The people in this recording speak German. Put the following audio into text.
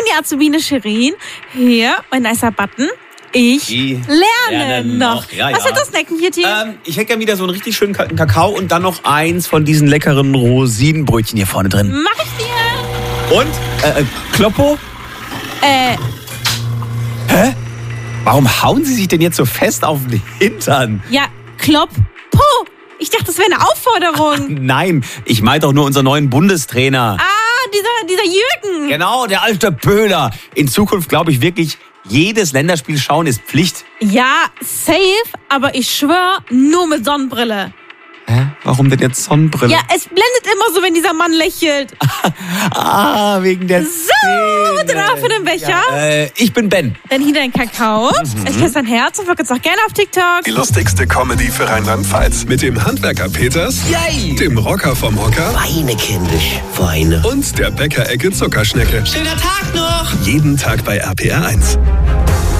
die Azubine Shirin. Hier, mein nicer Button. Ich lerne noch. Ja, was willst du snacken hier, Team? Ich hätte gerne wieder so einen richtig schönen kalten Kakao und dann noch eins von diesen leckeren Rosinenbrötchen hier vorne drin. Mach ich dir. Und? Kloppo? Hä? Warum hauen Sie sich denn jetzt so fest auf den Hintern? Ja, Klopp. Po. Ich dachte, das wäre eine Aufforderung. Nein, ich meine doch nur unseren neuen Bundestrainer. Dieser Jürgen. Genau, der alte Pöhler. In Zukunft glaube ich wirklich, jedes Länderspiel schauen ist Pflicht. Ja, safe, aber ich schwör, nur mit Sonnenbrille. Hä? Warum denn jetzt Sonnenbrille? Ja, es blendet immer so, wenn dieser Mann lächelt. Wegen der So, drauf in den Becher. Ja, ich bin Ben. Dann hier dein Kakao. Ich küsse dein Herz und folge uns auch gerne auf TikTok. Die lustigste Comedy für Rheinland-Pfalz. Mit dem Handwerker Peters, Yay! dem Rocker vom Hocker Weine, kindisch, Weine. und der Bäckerecke Zuckerschnecke. Schöner Tag noch! Jeden Tag bei RPR 1.